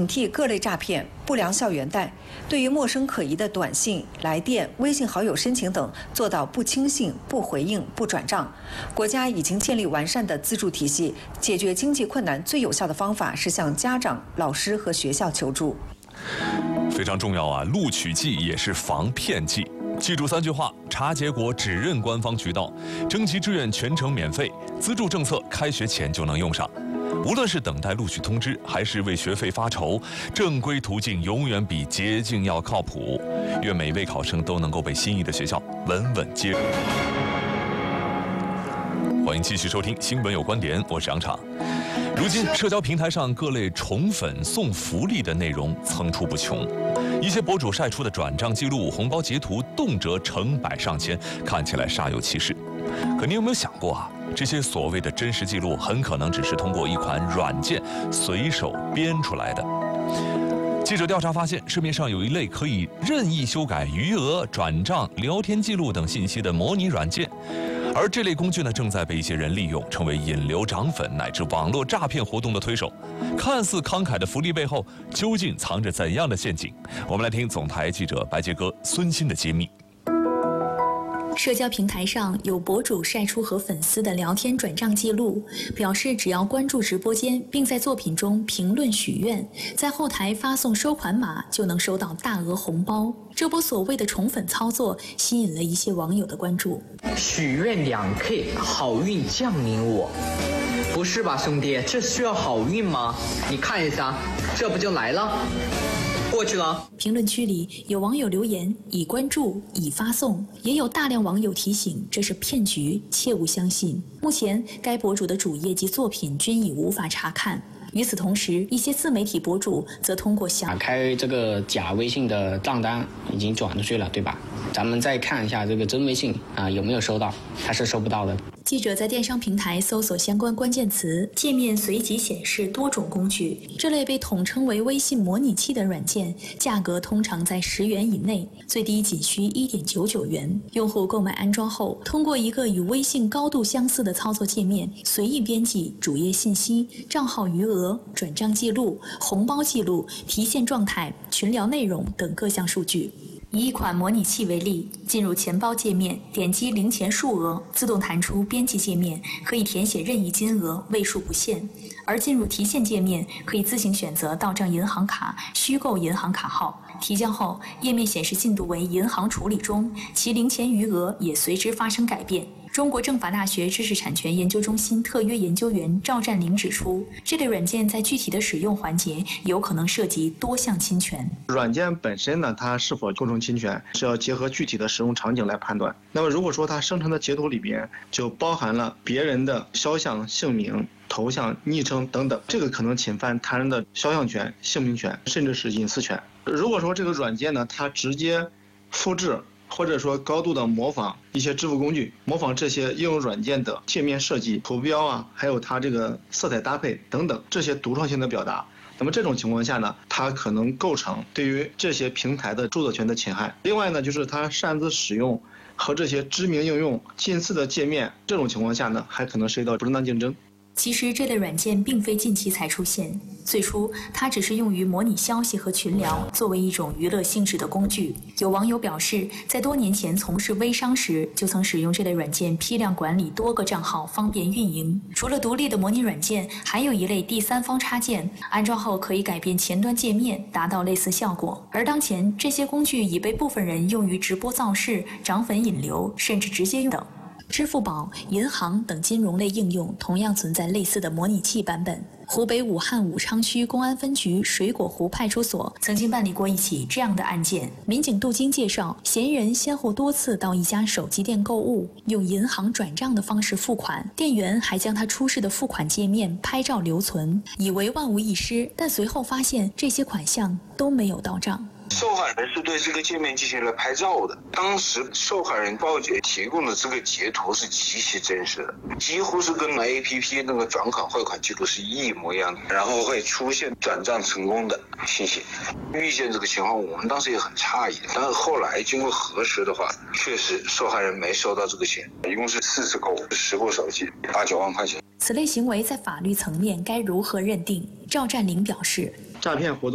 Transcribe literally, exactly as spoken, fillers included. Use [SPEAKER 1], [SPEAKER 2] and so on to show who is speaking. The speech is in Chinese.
[SPEAKER 1] 警惕各类诈骗、不良校园贷，对于陌生可疑的短信、来电、微信好友申请等，做到不轻信、不回应、不转账。国家已经建立完善的资助体系，解决经济困难最有效的方法是向家长、老师和学校求助。
[SPEAKER 2] 非常重要啊！录取季也是防骗季。记住三句话：查结果只认官方渠道，征集志愿全程免费，资助政策开学前就能用上。无论是等待录取通知，还是为学费发愁，正规途径永远比捷径要靠谱。愿每位考生都能够被心仪的学校稳稳接住。欢迎继续收听《新闻有观点》，我是杨昶。如今，社交平台上各类宠粉送福利的内容层出不穷，一些博主晒出的转账记录、红包截图，动辄成百上千，看起来煞有其事。可你有没有想过啊？这些所谓的真实记录，很可能只是通过一款软件随手编出来的。记者调查发现，市面上有一类可以任意修改余额、转账、聊天记录等信息的模拟软件。而这类工具呢，正在被一些人利用，成为引流涨粉乃至网络诈骗活动的推手。看似慷慨的福利背后，究竟藏着怎样的陷阱？我们来听总台记者白杰哥、孙鑫的揭秘。
[SPEAKER 3] 社交平台上有博主晒出和粉丝的聊天转账记录，表示只要关注直播间，并在作品中评论许愿，在后台发送收款码，就能收到大额红包。这波所谓的宠粉操作吸引了一些网友的关注。
[SPEAKER 4] 许愿两 K， 好运降临我。不是吧，兄弟，这需要好运吗？你看一下，这不就来了？过去了。
[SPEAKER 3] 评论区里有网友留言已关注已发送，也有大量网友提醒这是骗局，切勿相信。目前该博主的主页及作品均已无法查看。与此同时，一些自媒体博主则通过小
[SPEAKER 5] 打开这个假微信的账单已经转出去了，对吧？咱们再看一下这个真微信啊，有没有收到？还是收不到的。
[SPEAKER 3] 记者在电商平台搜索相关关键词，界面随即显示多种工具。这类被统称为微信模拟器的软件，价格通常在十元以内，最低仅需一点九九元。用户购买安装后，通过一个与微信高度相似的操作界面，随意编辑主页信息、账号余额、转账记录、红包记录、提现状态、群聊内容等各项数据。以一款模拟器为例，进入钱包界面，点击零钱数额，自动弹出编辑界面，可以填写任意金额，位数不限。而进入提现界面，可以自行选择到账银行卡、虚构银行卡号。提交后，页面显示进度为银行处理中，其零钱余额也随之发生改变。中国政法大学知识产权研究中心特约研究员赵占林指出，这类软件在具体的使用环节有可能涉及多项侵权。
[SPEAKER 6] 软件本身呢，它是否构成侵权，是要结合具体的使用场景来判断。那么如果说它生成的截图里边就包含了别人的肖像、姓名、头像、昵称等等，这个可能侵犯他人的肖像权、姓名权，甚至是隐私权。如果说这个软件呢，它直接复制或者说高度的模仿一些支付工具，模仿这些应用软件的界面设计、图标啊，还有它这个色彩搭配等等这些独创性的表达，那么这种情况下呢，它可能构成对于这些平台的著作权的侵害。另外呢，就是它擅自使用和这些知名应用近似的界面，这种情况下呢，还可能涉及到不正当竞争。
[SPEAKER 3] 其实这类软件并非近期才出现，最初它只是用于模拟消息和群聊，作为一种娱乐性质的工具。有网友表示，在多年前从事微商时，就曾使用这类软件批量管理多个账号，方便运营。除了独立的模拟软件，还有一类第三方插件，安装后可以改变前端界面，达到类似效果。而当前这些工具已被部分人用于直播造势、涨粉引流，甚至直接用等。支付宝、银行等金融类应用同样存在类似的模拟器版本。湖北武汉武昌区公安分局水果湖派出所曾经办理过一起这样的案件。民警杜京介绍，嫌疑人先后多次到一家手机店购物，用银行转账的方式付款，店员还将他出示的付款界面拍照留存，以为万无一失，但随后发现这些款项都没有到账。
[SPEAKER 7] 受害人是对这个界面进行了拍照的，当时受害人报警提供的这个截图是极其真实的，几乎是跟 A P P 那个转款汇款记录是一模一样的，然后会出现转账成功的信息。遇见这个情况，我们当时也很诧异，但是后来经过核实的话，确实受害人没收到这个钱，一共是四次购物，十部手机，八九万块钱。
[SPEAKER 3] 此类行为在法律层面该如何认定？赵占林表示，
[SPEAKER 6] 诈骗活动